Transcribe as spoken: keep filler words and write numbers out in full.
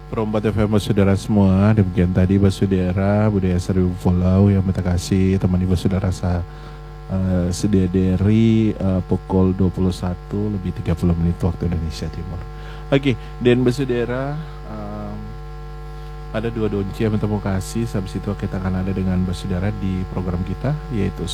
Perombat F M saudara semua, demikian tadi Basudara budaya seribu pulau yang minta kasih temani Basudara sa uh, sedia dari uh, pukul dua puluh satu lebih tiga puluh menit waktu Indonesia Timur. Oke, okay, dan Basudara um, ada dua donci yang minta kasih, habis itu kita akan ada dengan Basudara di program kita yaitu